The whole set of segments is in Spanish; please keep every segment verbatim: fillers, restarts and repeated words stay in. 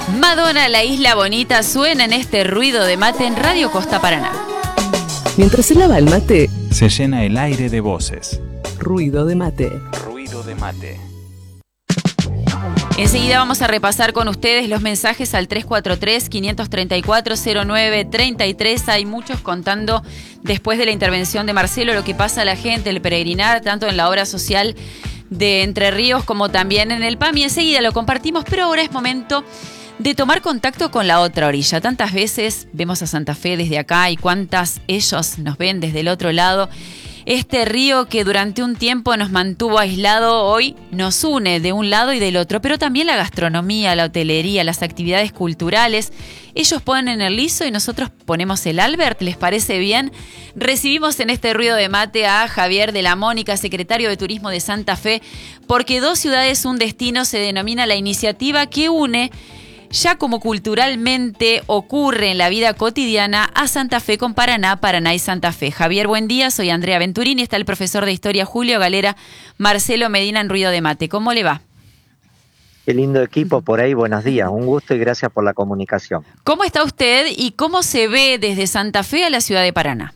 Madonna, la isla bonita, suena en este ruido de mate en Radio Costa Paraná. Mientras se lava el mate, se llena el aire de voces. Ruido de mate. Ruido de mate. Enseguida vamos a repasar con ustedes los mensajes al tres cuatro tres, cinco tres cuatro, cero nueve tres tres. Hay muchos contando después de la intervención de Marcelo lo que pasa a la gente, el peregrinar, tanto en la obra social de Entre Ríos como también en el P A M. Y enseguida lo compartimos, pero ahora es momento de tomar contacto con la otra orilla. Tantas veces vemos a Santa Fe desde acá y cuántas ellos nos ven desde el otro lado. Este río que durante un tiempo nos mantuvo aislado, hoy nos une de un lado y del otro, pero también la gastronomía, la hotelería, las actividades culturales. Ellos ponen el liso y nosotros ponemos el Albert, ¿les parece bien? Recibimos en este ruido de mate a Javier de la Mónica, secretario de Turismo de Santa Fe, porque Dos Ciudades, un Destino se denomina la iniciativa que une, ya como culturalmente ocurre en la vida cotidiana, a Santa Fe con Paraná, Paraná y Santa Fe. Javier, buen día, soy Andrea Venturini, está el profesor de Historia Julio Galera, Marcelo Medina en Ruido de Mate. ¿Cómo le va? Qué lindo equipo por ahí, buenos días, un gusto y gracias por la comunicación. ¿Cómo está usted y cómo se ve desde Santa Fe a la ciudad de Paraná?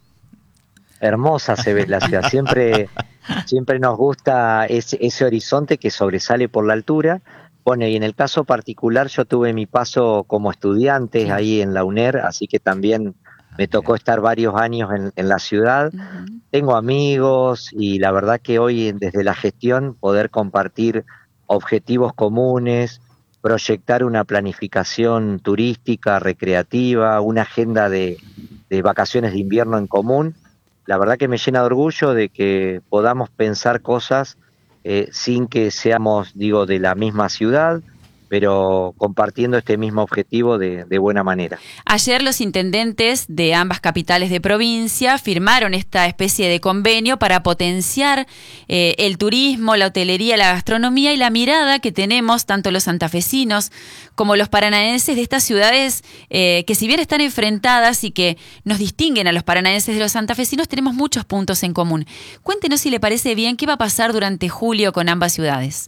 Hermosa se ve la ciudad, siempre, siempre nos gusta ese, ese horizonte que sobresale por la altura. Bueno, y en el caso particular yo tuve mi paso como estudiante sí. ahí en la UNER, así que también me tocó estar varios años en, en la ciudad. Uh-huh. Tengo amigos y la verdad que hoy desde la gestión poder compartir objetivos comunes, proyectar una planificación turística, recreativa, una agenda de, de vacaciones de invierno en común, la verdad que me llena de orgullo de que podamos pensar cosas Eh, sin que seamos, digo, de la misma ciudad, pero compartiendo este mismo objetivo de, de buena manera. Ayer los intendentes de ambas capitales de provincia firmaron esta especie de convenio para potenciar eh, el turismo, la hotelería, la gastronomía y la mirada que tenemos tanto los santafesinos como los paranaenses de estas ciudades eh, que si bien están enfrentadas y que nos distinguen a los paranaenses de los santafesinos, tenemos muchos puntos en común. Cuéntenos si le parece bien qué va a pasar durante julio con ambas ciudades.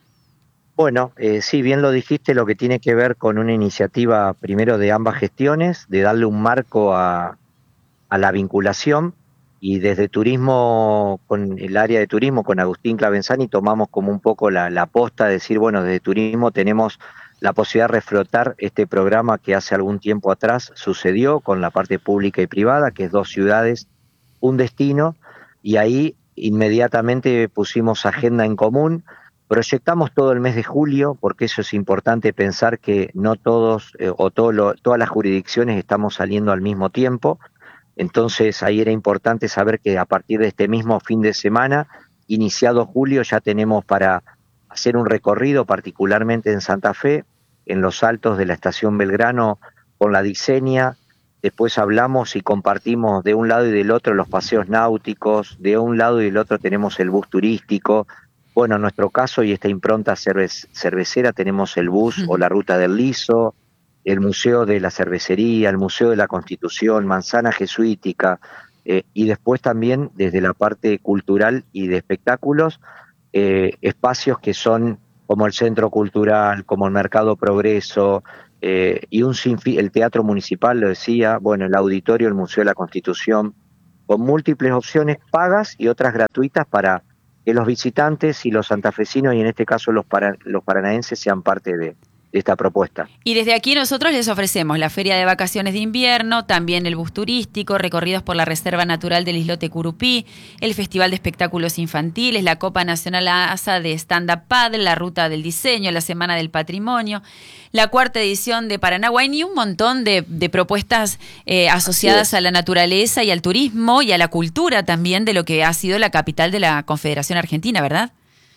Bueno, eh, sí, bien lo dijiste, lo que tiene que ver con una iniciativa primero de ambas gestiones, de darle un marco a, a la vinculación, y desde turismo, con el área de turismo, con Agustín Clavenzani, tomamos como un poco la, la posta de decir, bueno, desde turismo tenemos la posibilidad de reflotar este programa que hace algún tiempo atrás sucedió con la parte pública y privada, que es Dos Ciudades, un Destino, y ahí inmediatamente pusimos agenda en común. Proyectamos todo el mes de julio, porque eso es importante pensar que no todos eh, o todo lo, todas las jurisdicciones estamos saliendo al mismo tiempo. Entonces ahí era importante saber que a partir de este mismo fin de semana, iniciado julio, ya tenemos para hacer un recorrido, particularmente en Santa Fe, en los altos de la estación Belgrano con la Diseña. Después hablamos y compartimos de un lado y del otro los paseos náuticos, de un lado y del otro tenemos el bus turístico. Bueno, en nuestro caso y esta impronta cerve- cervecera tenemos el bus uh-huh. o la ruta del liso, el Museo de la Cervecería, el Museo de la Constitución, Manzana Jesuítica, eh, y después también desde la parte cultural y de espectáculos, eh, espacios que son como el Centro Cultural, como el Mercado Progreso, eh, y un sinfín, el Teatro Municipal, lo decía, bueno, el Auditorio, el Museo de la Constitución, con múltiples opciones pagas y otras gratuitas para que los visitantes y los santafesinos, y en este caso los, para, los paranaenses, sean parte de, de esta propuesta. Y desde aquí nosotros les ofrecemos la Feria de Vacaciones de Invierno, también el bus turístico, recorridos por la Reserva Natural del Islote Curupí, el Festival de Espectáculos Infantiles, la Copa Nacional A S A de Stand-Up Paddle, la Ruta del Diseño, la Semana del Patrimonio, la cuarta edición de Paraná Wine y un montón de, de propuestas eh, asociadas a la naturaleza y al turismo y a la cultura también de lo que ha sido la capital de la Confederación Argentina, ¿verdad?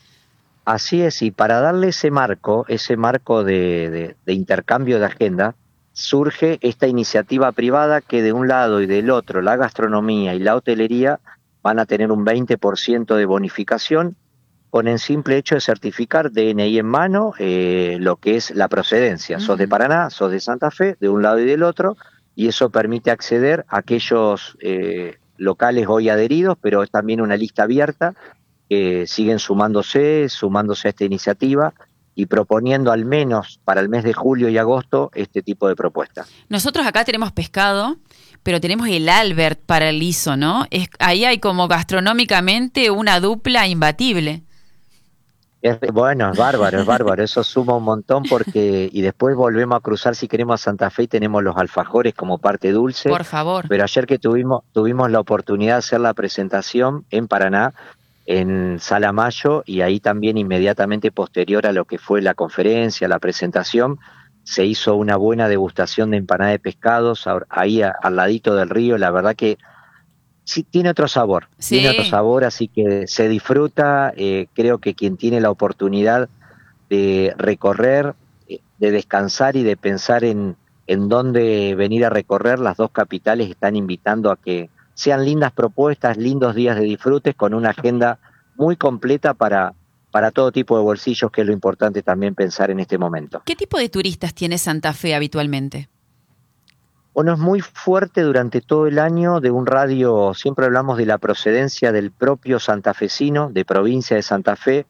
Así es, y para darle ese marco, ese marco de, de, de intercambio de agenda, surge esta iniciativa privada que de un lado y del otro, la gastronomía y la hotelería, van a tener un veinte por ciento de bonificación, con el simple hecho de certificar D N I en mano eh, lo que es la procedencia. Uh-huh. Sos de Paraná, sos de Santa Fe, de un lado y del otro, y eso permite acceder a aquellos eh, locales hoy adheridos, pero es también una lista abierta, que siguen sumándose, sumándose a esta iniciativa, y proponiendo al menos para el mes de julio y agosto este tipo de propuestas. Nosotros acá tenemos pescado, pero tenemos el Albert para el liso, ¿no? Es, ahí hay como gastronómicamente una dupla imbatible. Es, bueno, es bárbaro, es bárbaro, eso suma un montón porque, y después volvemos a cruzar si queremos a Santa Fe y tenemos los alfajores como parte dulce. Por favor. Pero ayer que tuvimos, tuvimos la oportunidad de hacer la presentación en Paraná, en Sala Mayo, y ahí también inmediatamente posterior a lo que fue la conferencia, la presentación, se hizo una buena degustación de empanada de pescados, ahí a, al ladito del río, la verdad que sí, tiene otro sabor, sí. tiene otro sabor, así que se disfruta. Eh, creo que quien tiene la oportunidad de recorrer, de descansar y de pensar en, en dónde venir a recorrer, las dos capitales están invitando a que sean lindas propuestas, lindos días de disfrutes, con una agenda muy completa para, para todo tipo de bolsillos, que es lo importante también pensar en este momento. ¿Qué tipo de turistas tiene Santa Fe habitualmente? Bueno, es muy fuerte durante todo el año, de un radio, siempre hablamos de la procedencia del propio santafesino, de provincia de Santa Fe.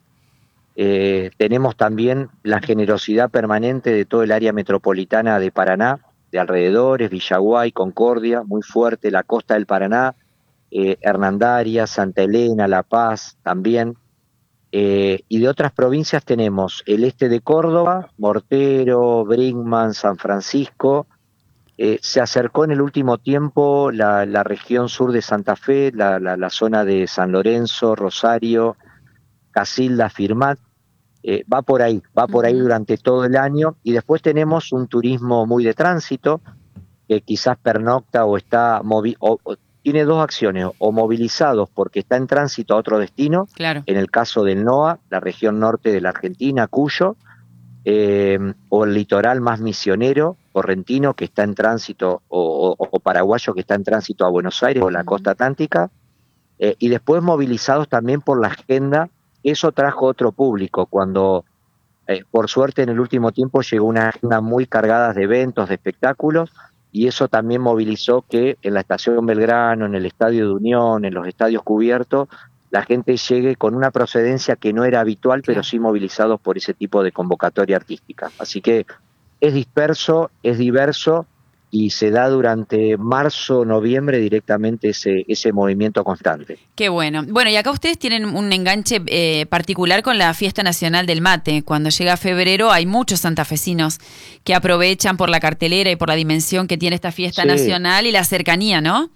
Eh, tenemos también la generosidad permanente de todo el área metropolitana de Paraná, de alrededores, Villaguay, Concordia, muy fuerte, la costa del Paraná, eh, Hernandaria, Santa Elena, La Paz también. Eh, y de otras provincias tenemos el este de Córdoba, Mortero, Brinkman, San Francisco. Eh, se acercó en el último tiempo la, la región sur de Santa Fe, la, la, la zona de San Lorenzo, Rosario, Casilda, Firmat, eh, va por ahí, va por ahí durante todo el año, y después tenemos un turismo muy de tránsito, que quizás pernocta o está, movi o, o, tiene dos acciones, o movilizados porque está en tránsito a otro destino, claro. En el caso del NOA, la región norte de la Argentina, Cuyo, Eh, o el litoral más misionero, correntino, que está en tránsito, o, o, o paraguayo que está en tránsito a Buenos Aires o la costa atlántica, eh, y después movilizados también por la agenda. Eso trajo otro público, cuando eh, por suerte en el último tiempo llegó una agenda muy cargada de eventos, de espectáculos, y eso también movilizó que en la Estación Belgrano, en el Estadio de Unión, en los estadios cubiertos, la gente llegue con una procedencia que no era habitual, pero sí movilizados por ese tipo de convocatoria artística. Así que es disperso, es diverso, y se da durante marzo, noviembre directamente ese, ese movimiento constante. Qué bueno. Bueno, y acá ustedes tienen un enganche eh, particular con la Fiesta Nacional del Mate. Cuando llega febrero hay muchos santafesinos que aprovechan por la cartelera y por la dimensión que tiene esta fiesta sí. nacional y la cercanía, ¿no?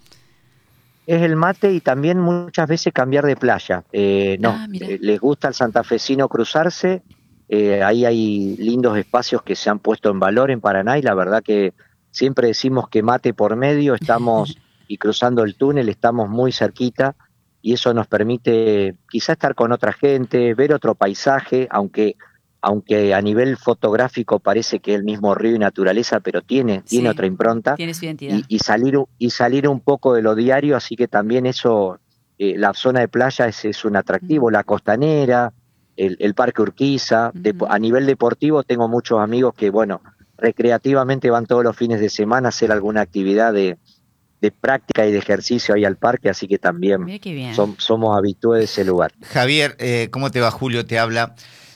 Es el mate y también muchas veces cambiar de playa. Eh, no, ah, eh, les gusta al santafesino cruzarse. Eh, ahí hay lindos espacios que se han puesto en valor en Paraná, y la verdad que siempre decimos que mate por medio, estamos y cruzando el túnel, estamos muy cerquita, y eso nos permite quizá estar con otra gente, ver otro paisaje, aunque aunque a nivel fotográfico parece que es el mismo río y naturaleza, pero tiene, sí, tiene otra impronta, tiene su identidad. Y, y, salir, y salir un poco de lo diario, así que también eso, eh, la zona de playa es, es un atractivo, uh-huh. La costanera, el, el Parque Urquiza, uh-huh. de, a nivel deportivo tengo muchos amigos que, bueno, recreativamente van todos los fines de semana a hacer alguna actividad de, de práctica y de ejercicio ahí al parque, así que también som, somos habitués de ese lugar. Javier, eh, ¿cómo te va? Julio te habla.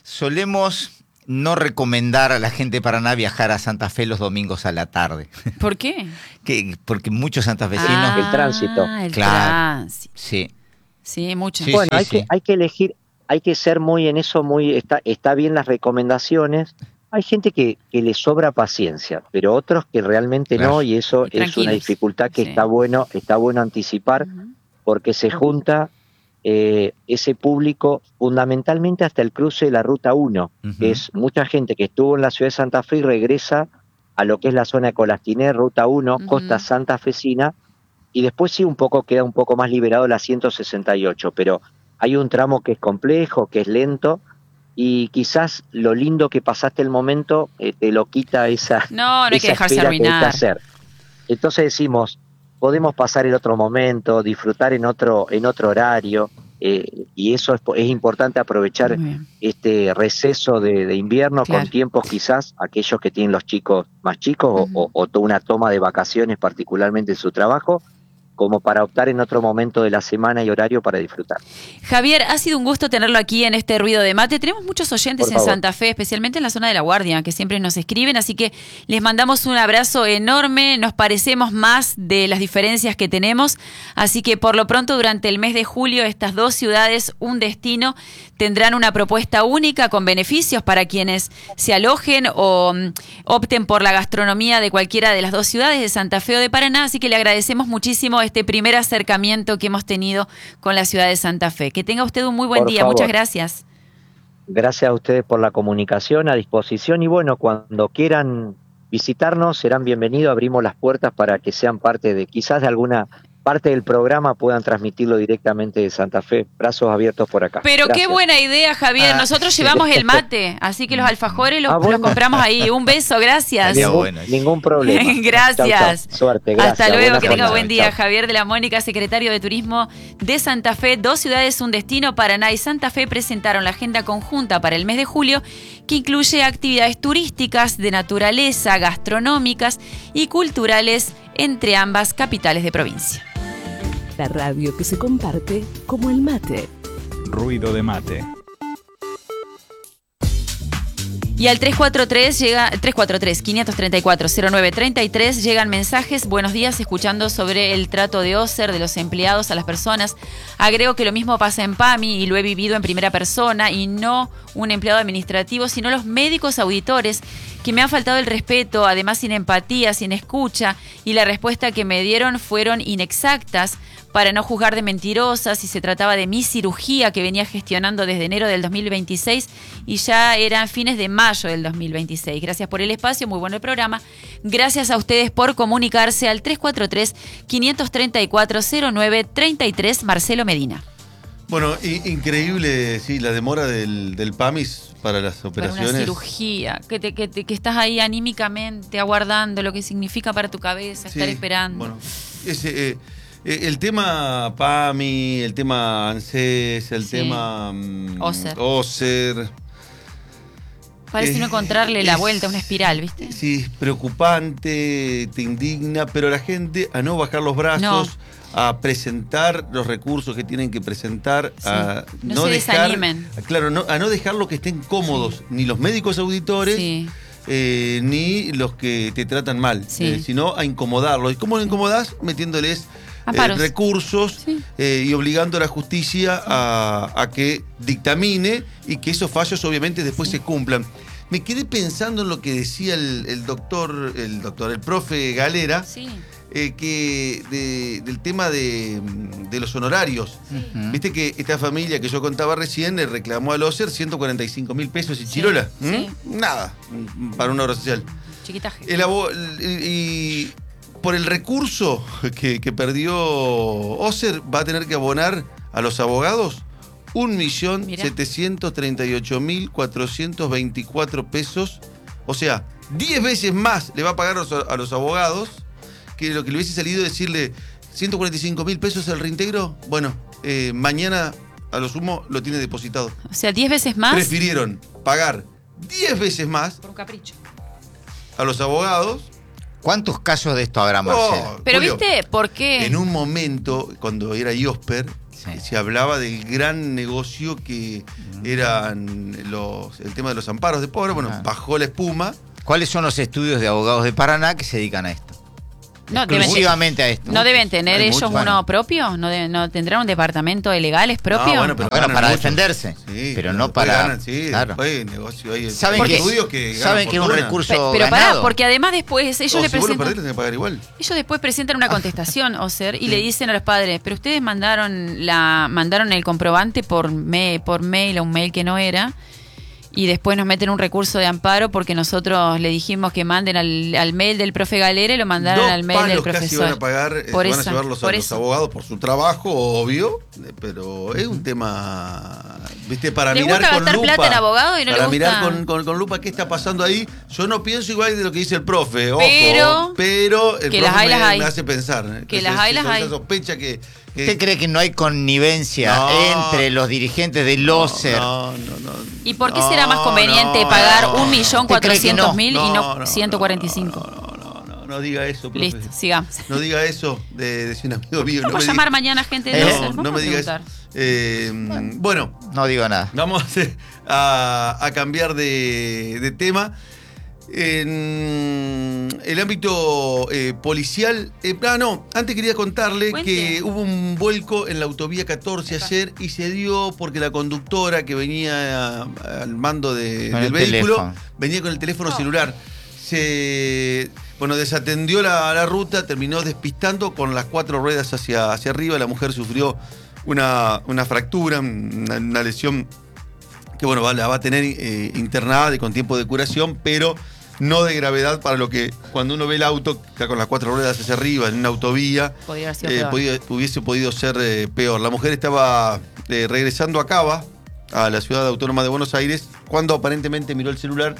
Solemos no recomendar a la gente de Paraná viajar a Santa Fe los domingos a la tarde. ¿Por qué? que, porque muchos santafesinos... Ah, el tránsito. El claro, tránsito. Sí. Sí, mucho. Sí, bueno, sí, hay, sí. Que, hay que elegir, hay que ser muy en eso, muy está, está bien las recomendaciones. Hay gente que, que le sobra paciencia, pero otros que realmente claro. no, y eso y es una dificultad que sí. está bueno, está bueno anticipar, uh-huh. porque se junta eh, ese público fundamentalmente hasta el cruce de la Ruta uno, uh-huh. que es mucha gente que estuvo en la ciudad de Santa Fe y regresa a lo que es la zona de Colastiné, Ruta uno, uh-huh. costa santafesina, y después sí un poco queda un poco más liberado la ciento sesenta y ocho, pero hay un tramo que es complejo, que es lento, y quizás lo lindo que pasaste el momento eh, te lo quita esa, no, no hay esa que dejarse espera arruinar. Que hay que hacer. Entonces decimos, podemos pasar el otro momento, disfrutar en otro en otro horario, eh, y eso es, es importante aprovechar este receso de, de invierno, claro. con tiempos quizás aquellos que tienen los chicos más chicos, uh-huh. o, o toda una toma de vacaciones particularmente en su trabajo, como para optar en otro momento de la semana y horario para disfrutar. Javier, ha sido un gusto tenerlo aquí en este Ruido de Mate. Tenemos muchos oyentes en Santa Fe, especialmente en la zona de La Guardia, que siempre nos escriben, así que les mandamos un abrazo enorme. Nos parecemos más de las diferencias que tenemos, así que por lo pronto durante el mes de julio estas dos ciudades, un destino, tendrán una propuesta única con beneficios para quienes se alojen o um, opten por la gastronomía de cualquiera de las dos ciudades, de Santa Fe o de Paraná, así que le agradecemos muchísimo este primer acercamiento que hemos tenido con la ciudad de Santa Fe. Que tenga usted un muy buen por día, favor. Muchas gracias. Gracias a ustedes por la comunicación, a disposición, y bueno, cuando quieran visitarnos serán bienvenidos, abrimos las puertas para que sean parte de, quizás de alguna parte del programa puedan transmitirlo directamente de Santa Fe. Brazos abiertos por acá. Pero Gracias. qué buena idea, Javier. Ah, Nosotros sí. llevamos el mate, así que los alfajores los, Ah, bueno. los compramos ahí. Un beso, gracias. Estaría Ningún, bueno. ningún problema. Gracias. Chau, chau. Suerte, gracias. Hasta luego, Buena que tenga jornada. buen día. Chau. Javier de la Mónica, secretario de Turismo de Santa Fe. Dos ciudades, un destino. Paraná y Santa Fe presentaron la agenda conjunta para el mes de julio, que incluye actividades turísticas, de naturaleza, gastronómicas y culturales entre ambas capitales de provincia. La radio que se comparte como el mate. Ruido de mate. Y al tres cuatro tres llega tres cuatro tres, quinientos treinta y cuatro, cero nueve treinta y tres llegan mensajes. Buenos días, escuchando sobre el trato de Oser de los empleados a las personas. Agrego que lo mismo pasa en PAMI y lo he vivido en primera persona, y no un empleado administrativo, sino los médicos auditores, que me ha faltado el respeto, además sin empatía, sin escucha, y la respuesta que me dieron fueron inexactas para no juzgar de mentirosa si se trataba de mi cirugía que venía gestionando desde enero del dos mil veintiséis y ya eran fines de mayo del dos mil veintiséis. Gracias por el espacio, muy bueno el programa. Gracias a ustedes por comunicarse al tres cuatro tres, quinientos treinta y cuatro, cero nueve treinta y tres, Marcelo Medina. Bueno, i- increíble, sí, la demora del, del PAMIS para las Para operaciones. una cirugía, que, te, que, te, que estás ahí anímicamente aguardando lo que significa para tu cabeza, Sí, estar esperando. Bueno, ese, eh, eh, el tema PAMI, el tema ANSES, el Sí. tema mm, Oser. Oser. Parece eh, no encontrarle la es- vuelta, una espiral, ¿viste? Sí, es preocupante, te indigna, pero la gente a no bajar los brazos, a presentar los recursos que tienen que presentar, Sí. a No se desanimen. Claro, no, a no dejar lo que estén cómodos, ni los médicos auditores, Sí. eh, ni los que te tratan mal, Sí. eh, sino a incomodarlos. ¿Y cómo lo incomodás? Metiéndoles eh, Amparos. recursos Sí. eh, y obligando a la justicia a, a que dictamine y que esos fallos obviamente después Sí. se cumplan. Me quedé pensando en lo que decía el, el doctor, el doctor, el profe Galera, Sí. eh, que de- del tema de, de los honorarios. Ujú. Viste que esta familia que yo contaba recién le reclamó al Oser ciento cuarenta y cinco mil pesos y Sí, Chirola. sí. ¿Mm? Nada, mm, para una obra social. Chiquitaje. El abo- y, y por el recurso que, que perdió Oser, va a tener que abonar a los abogados un millón Mirá. setecientos treinta y ocho mil cuatrocientos veinticuatro pesos. O sea, diez veces más le va a pagar a los, a los abogados que lo que le hubiese salido decirle ciento cuarenta y cinco mil pesos el reintegro. Bueno, eh, mañana a lo sumo lo tiene depositado. O sea, diez veces más Prefirieron pagar diez veces más por un capricho. a los abogados. ¿Cuántos casos de esto habrá, Marcelo? Oh, Pero Julio, ¿viste por qué? en un momento, cuando era IOSPER, Sí. se hablaba del gran negocio que eran los, el tema de los amparos de pobre. Bueno, Ah. bajó la espuma. ¿Cuáles son los estudios de abogados de Paraná que se dedican a esto? No, deben, Exclusivamente a esto. ¿no deben tener Hay ellos muchos. uno Bueno. propio? ¿No, deben- ¿No tendrán un departamento de legales propio? No, bueno, pero Bueno, ganan para mucho. defenderse, Sí, pero no después para- ganan, sí, claro. después hay negocio, hay ¿Saben hay que, estudios que ganan saben que es un fortuna. recurso Pe- pero pará, ganado? porque además después ellos O le si vos lo presentan... perdés, tenés que pagar igual. Ellos después presentan una contestación, Oser, y Sí. le dicen a los padres, pero ustedes mandaron la mandaron el comprobante por, me, por mail a un mail que no era, y después nos meten un recurso de amparo porque nosotros le dijimos que manden al, al mail del profe Galera y lo mandaron Dos al mail del palos casi profesor. van a pagar, eh, Por van a eso, llevarlos a por los eso. abogados por su trabajo, obvio, eh, pero es un tema, viste, para Les mirar gusta con gastar lupa. plata en abogado y no para les gusta- mirar con, con- con lupa qué está pasando ahí. Yo no pienso igual de lo que dice el profe, ojo, Pero- pero el que profe las hay, me, las hay. me hace pensar. eh, Que se- las hay, se- las con hay. esa sospecha que... que- ¿Usted cree que no hay connivencia No. entre los dirigentes del Loser? No, no, no. ¿Y por qué No, será más conveniente no, pagar no, un millón ¿Usted cree que cuatrocientos no? mil y No, no no, ciento cuarenta y cinco? No, no, no, no. No, no diga eso, profe. Listo, sigamos. No diga eso de, de si un amigo mío. Vamos no a me llamar diga, mañana gente de Eh, Docer. no, Vamos no me a diga eso. preguntar. Eh, bueno, No digo nada. vamos a, a cambiar de, de tema. En el ámbito eh, policial, eh, ah, no, antes quería contarle Cuente. que hubo un vuelco en la autovía catorce ayer y se dio porque la conductora que venía a- al mando de- Con del el vehículo teléfono. venía con el teléfono Oh. celular. Se, bueno, desatendió la, la ruta, terminó despistando con las cuatro ruedas hacia, hacia arriba. La mujer sufrió una, una fractura, una, una lesión que bueno, va- la va a tener eh, internada y con tiempo de curación, pero no de gravedad para lo que cuando uno ve el auto, que está con las cuatro ruedas hacia arriba en una autovía, Podría haber sido eh, peor. podía- hubiese podido ser eh, peor. La mujer estaba eh, regresando a Cava, a la ciudad autónoma de Buenos Aires, cuando aparentemente miró el celular,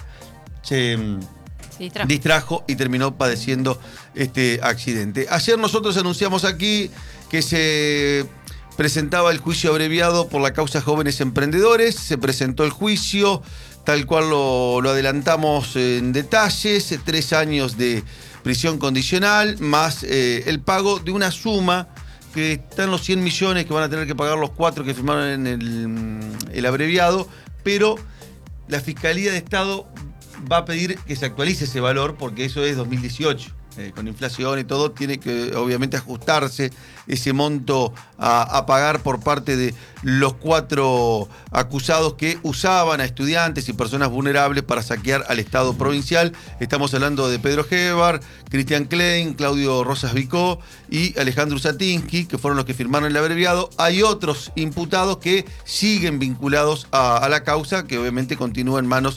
se mm, Se distrajo. distrajo y terminó padeciendo este accidente. Ayer nosotros anunciamos aquí que se presentaba el juicio abreviado por la causa Jóvenes Emprendedores. Se presentó el juicio, tal cual lo, lo adelantamos en detalles, tres años de prisión condicional, más eh, el pago de una suma que está en los cien millones que van a tener que pagar los cuatro que firmaron en el, el abreviado, pero la Fiscalía de Estado va a pedir que se actualice ese valor porque eso es dos mil dieciocho. Eh, con inflación y todo, tiene que obviamente ajustarse ese monto a, a pagar por parte de los cuatro acusados que usaban a estudiantes y personas vulnerables para saquear al Estado provincial. Estamos hablando de Pedro Gebar, Cristian Klein, Claudio Rosas Vicó y Alejandro Satinsky, que fueron los que firmaron el abreviado. Hay otros imputados que siguen vinculados a, a la causa, que obviamente continúa en manos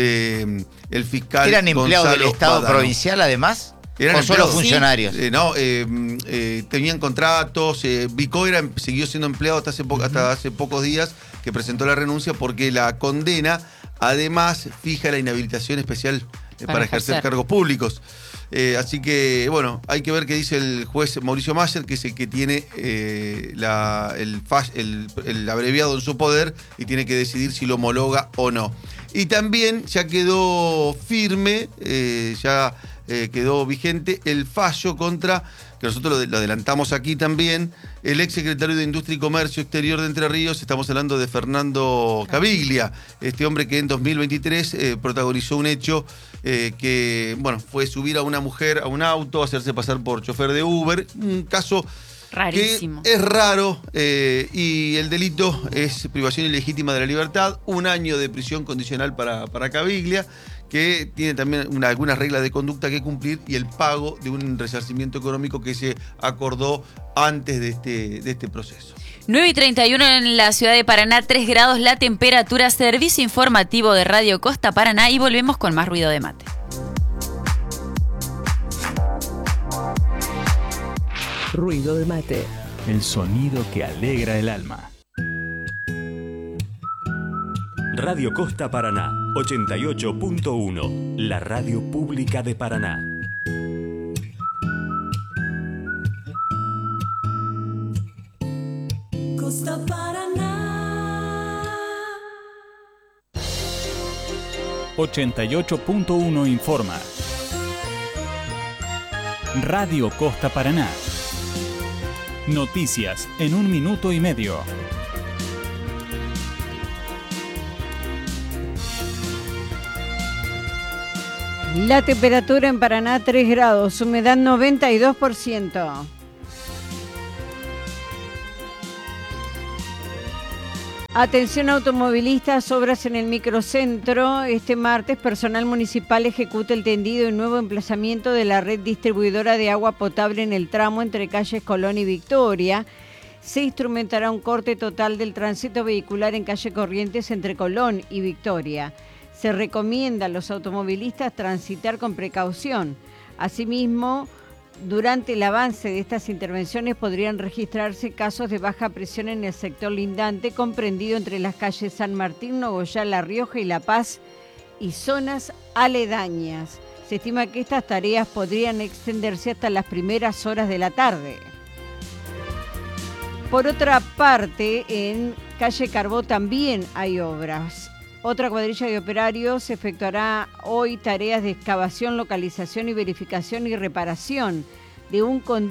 del de, fiscal ¿Eran empleados Gonzalo del Estado Badano. provincial además? Eran ¿O solo empleados. funcionarios? Eh, no, eh, eh, tenían contratos. Eh, Vicó era, siguió siendo empleado hasta hace, po- hasta hace pocos días que presentó la renuncia porque la condena además fija la inhabilitación especial eh, para, Para ejercer, ejercer. cargos públicos. Eh, así que, bueno, hay que ver qué dice el juez Mauricio Mayer, que es el que tiene eh, la- el, fa- el- el abreviado en su poder y tiene que decidir si lo homologa o no. Y también ya quedó firme, eh, ya eh, quedó vigente el fallo contra, que nosotros lo, lo adelantamos aquí también, el ex secretario de Industria y Comercio Exterior de Entre Ríos. Estamos hablando de Fernando Caviglia, este hombre que en dos mil veintitrés eh, protagonizó un hecho eh, que, bueno, fue subir a una mujer a un auto, hacerse pasar por chofer de Uber, un caso Rarísimo. que es raro eh, y el delito es privación ilegítima de la libertad, un año de prisión condicional para, para Caviglia, que tiene también una- algunas reglas de conducta que cumplir y el pago de un resarcimiento económico que se acordó antes de este, de este proceso. nueve y treinta y uno en la ciudad de Paraná, tres grados la temperatura, servicio informativo de Radio Costa Paraná y volvemos con más ruido de mate. Ruido de mate. El sonido que alegra el alma. Radio Costa Paraná, ochenta y ocho punto uno, la radio pública de Paraná. Costa Paraná. ochenta y ocho punto uno informa. Radio Costa Paraná. Noticias en un minuto y medio. La temperatura en Paraná tres grados, humedad noventa y dos por ciento. Atención automovilistas, obras en el microcentro. Este martes, personal municipal ejecuta el tendido y nuevo emplazamiento de la red distribuidora de agua potable en el tramo entre calles Colón y Victoria. Se instrumentará un corte total del tránsito vehicular en calle Corrientes entre Colón y Victoria. Se recomienda a los automovilistas transitar con precaución. Asimismo, durante el avance de estas intervenciones podrían registrarse casos de baja presión en el sector lindante, comprendido entre las calles San Martín, Nogoyá, La Rioja y La Paz y zonas aledañas. Se estima que estas tareas podrían extenderse hasta las primeras horas de la tarde. Por otra parte, en calle Carbó también hay obras. Otra cuadrilla de operarios efectuará hoy tareas de excavación, localización y verificación y reparación de un conducto